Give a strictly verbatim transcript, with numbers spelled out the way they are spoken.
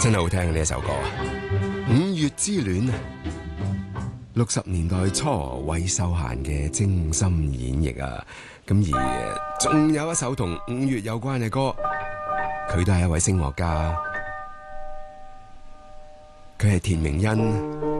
真係好聽呢一首歌啊！五月之戀啊，六十年代初韋秀嫻嘅精心演繹啊！咁而仲有一首同五月有關嘅歌，佢都係一位聲樂家，佢係田明恩。